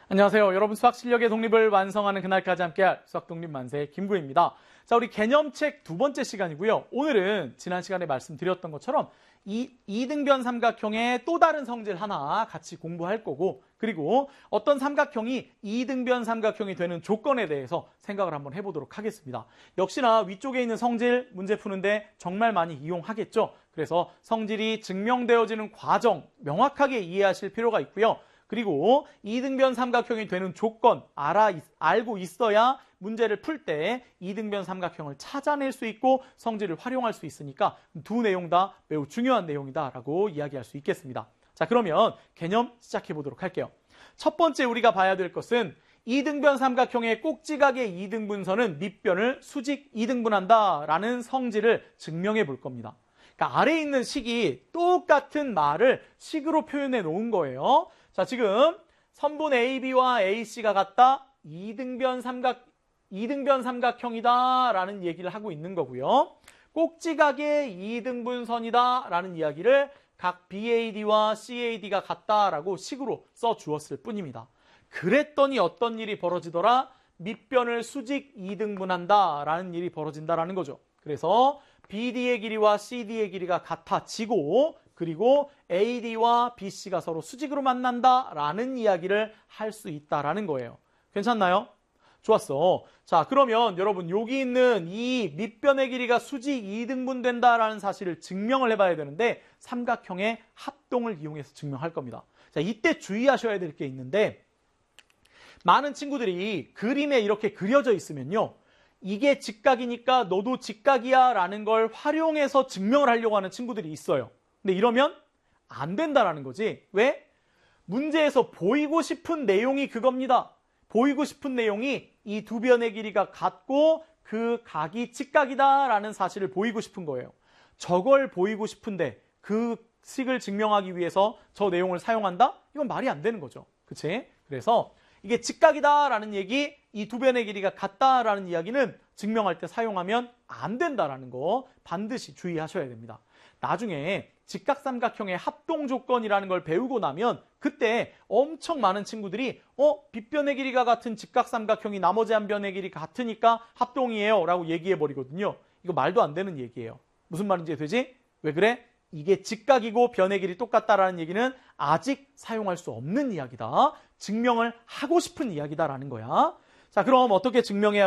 안녕하세요. 여러분 수학 실력의 독립을 완성하는 그날까지 함께할 수학 독립 만세 김구입니다. 자, 우리 개념책 두 번째 시간이고요. 오늘은 지난 시간에 말씀드렸던 것처럼 이 이등변 삼각형의 또 다른 성질 하나 같이 공부할 거고, 그리고 어떤 삼각형이 이등변 삼각형이 되는 조건에 대해서 생각을 한번 해보도록 하겠습니다. 역시나 위쪽에 있는 성질 문제 푸는데 정말 많이 이용하겠죠. 그래서 성질이 증명되어지는 과정 명확하게 이해하실 필요가 있고요. 그리고 이등변 삼각형이 되는 조건 알고 있어야 문제를 풀 때 이등변 삼각형을 찾아낼 수 있고 성질을 활용할 수 있으니까 두 내용 다 매우 중요한 내용이다라고 이야기할 수 있겠습니다. 자, 그러면 개념 시작해 보도록 할게요. 첫 번째 우리가 봐야 될 것은 이등변 삼각형의 꼭지각의 이등분선은 밑변을 수직 이등분한다라는 성질을 증명해 볼 겁니다. 그러니까 아래에 있는 식이 똑같은 말을 식으로 표현해 놓은 거예요. 자, 지금 선분 AB와 AC가 같다. 이등변 삼각형이다 라는 얘기를 하고 있는 거고요. 꼭지각의 이등분선이다 라는 이야기를 각 BAD와 CAD가 같다라고 식으로 써주었을 뿐입니다. 그랬더니 어떤 일이 벌어지더라? 밑변을 수직 이등분한다 라는 일이 벌어진다라는 거죠. 그래서 BD의 길이와 CD의 길이가 같아지고, 그리고 AD와 BC가 서로 수직으로 만난다라는 이야기를 할 수 있다라는 거예요. 괜찮나요? 좋았어. 자, 그러면 여러분 여기 있는 이 밑변의 길이가 수직 2등분 된다라는 사실을 증명을 해봐야 되는데 삼각형의 합동을 이용해서 증명할 겁니다. 자, 이때 주의하셔야 될 게 있는데 많은 친구들이 그림에 이렇게 그려져 있으면요. 이게 직각이니까 너도 직각이야 라는 걸 활용해서 증명을 하려고 하는 친구들이 있어요. 근데 이러면 안 된다라는 거지. 왜? 문제에서 보이고 싶은 내용이 그겁니다. 보이고 싶은 내용이 이 두 변의 길이가 같고 그 각이 직각이다라는 사실을 보이고 싶은 거예요. 저걸 보이고 싶은데 그 식을 증명하기 위해서 저 내용을 사용한다? 이건 말이 안 되는 거죠. 그치? 그래서 이게 직각이다라는 얘기, 이 두 변의 길이가 같다라는 이야기는 증명할 때 사용하면 안 된다라는 거 반드시 주의하셔야 됩니다. 나중에 직각삼각형의 합동 조건이라는 걸 배우고 나면 그때 엄청 많은 친구들이 빗변의 길이가 같은 직각삼각형이 나머지 한 변의 길이 같으니까 합동이에요 라고 얘기해버리거든요. 이거 말도 안 되는 얘기예요. 무슨 말인지 되지? 왜 그래? 이게 직각이고 변의 길이 똑같다라는 얘기는 아직 사용할 수 없는 이야기다. 증명을 하고 싶은 이야기다라는 거야. 자, 그럼 어떻게 증명해야